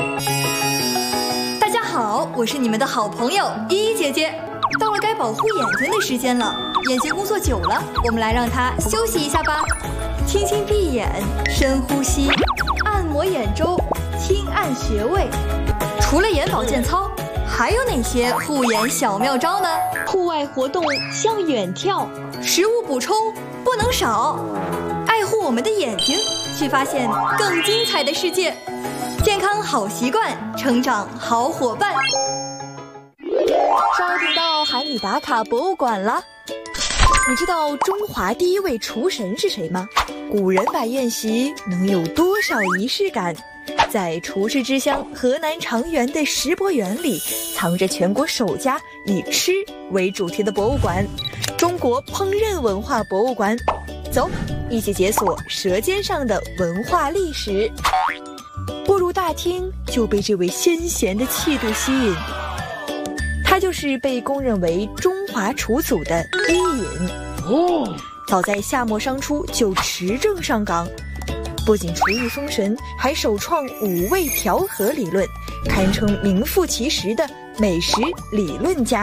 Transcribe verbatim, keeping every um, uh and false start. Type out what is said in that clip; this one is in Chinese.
大家好，我是你们的好朋友依依姐姐。到了该保护眼睛的时间了，眼睛工作久了，我们来让它休息一下吧。轻轻闭眼，深呼吸，按摩眼周，轻按穴位。除了眼保健操，还有哪些护眼小妙招呢？ 户外活动像远眺， 食物补充不能少，爱护我们的眼睛，去发现更精彩的世界。健康好习惯，成长好伙伴。 少儿频道喊你打卡博物馆了。你知道中华第一位厨神是谁吗？古人摆宴席能有多少仪式感？在厨师之乡河南长垣的石博园里，藏着全国首家以吃为主题的博物馆——中国烹饪文化博物馆。走，一起解锁舌尖上的文化历史。步入大厅，就被这位先贤的气度吸引。他就是被公认为中华厨祖的伊尹。哦，早在夏末商初就持证上岗，不仅厨艺封神，还首创五味调和理论，堪称名副其实的美食理论家。